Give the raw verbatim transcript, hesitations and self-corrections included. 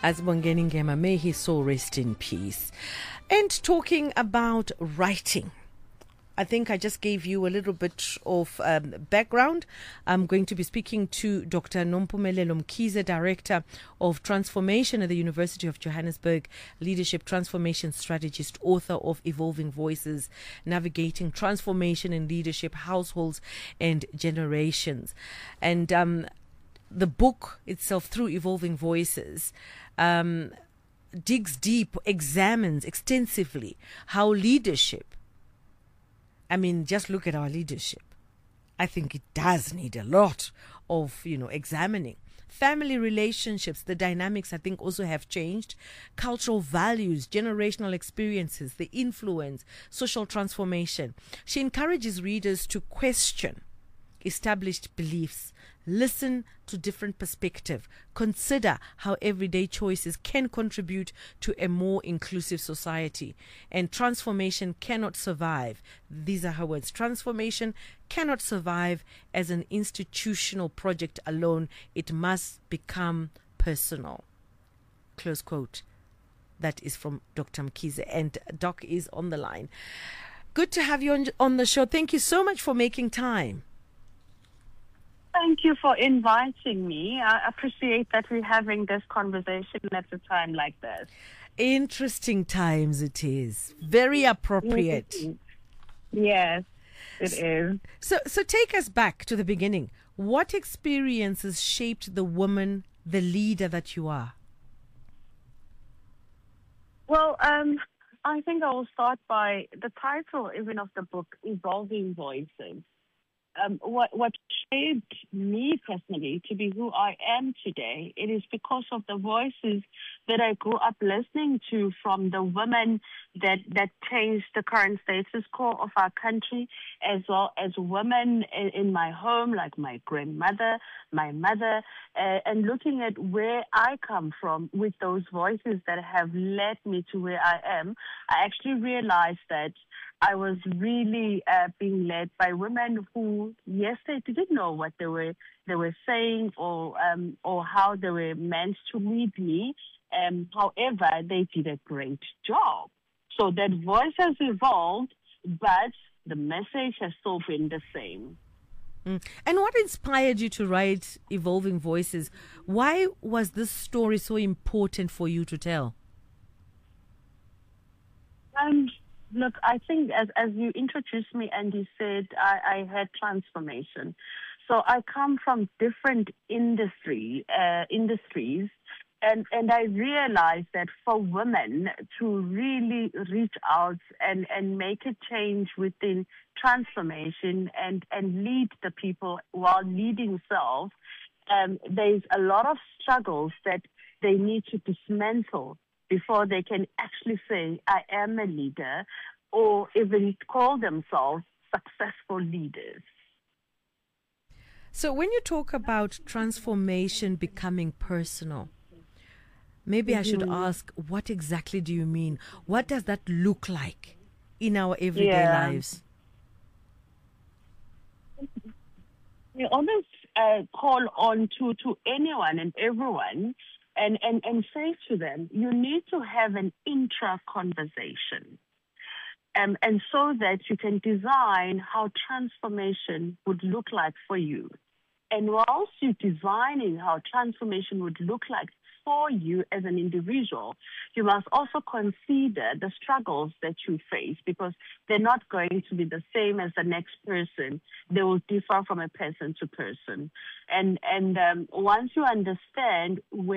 Asibongeni Ngema, may his soul rest in peace. And talking about writing, I think I just gave you a little bit of um, background. I'm going to be speaking to Doctor Nompumelelo Mkhize, Director of Transformation at the University of Johannesburg, Leadership Transformation Strategist, author of Evolving Voices, Navigating Transformation in Leadership, Households and Generations. And um, the book itself, Through Evolving Voices, um, digs deep, examines extensively how leadership, I mean, just look at our leadership. I think it does need a lot of, you know, examining. Family relationships, the dynamics, I think, also have changed. Cultural values, generational experiences, the influence, social transformation. She encourages readers to question established beliefs, listen to different perspectives, consider how everyday choices can contribute to a more inclusive society. And transformation cannot survive. These are her words. Transformation cannot survive as an institutional project alone. It must become personal. Close quote. That is from Doctor Mkhize. And Doc is on the line. Good to have you on, on the show. Thank you so much for making time. Thank you for inviting me. I appreciate that we're having this conversation at a time like this. Interesting times it is. Very appropriate. Yes, it is. So, so take us back to the beginning. What experiences shaped the woman, the leader that you are? Well, um, I think I will start by the title even of the book, Evolving Voices. Um, what what shaped me personally to be who I am today, it is because of the voices that I grew up listening to from the women that, that changed the current status quo of our country, as well as women in, in my home, like my grandmother, my mother, uh, and looking at where I come from with those voices that have led me to where I am. I actually realized that I was really uh, being led by women who, yes, they didn't know what they were they were saying or um, or how they were meant to lead me. Um, however, they did a great job. So that voice has evolved, but the message has still been the same. Mm. And what inspired you to write Evolving Voices? Why was this story so important for you to tell? Um. Look, I think as as you introduced me and you said I, I had transformation. So I come from different industry uh, industries, and, and I realized that for women to really reach out and, and make a change within transformation and, and lead the people while leading self, um, there's a lot of struggles that they need to dismantle before they can actually say, I am a leader, or even call themselves successful leaders. So when you talk about transformation becoming personal, maybe mm-hmm. I should ask, what exactly do you mean? What does that look like in our everyday yeah. lives? We always uh, call on to, to anyone and everyone And, and, and say to them, you need to have an intra-conversation. Um, and so that you can design how transformation would look like for you. And whilst you're designing how transformation would look like for you as an individual, you must also consider the struggles that you face, because they're not going to be the same as the next person. They will differ from a person to person. And, and um, once you understand where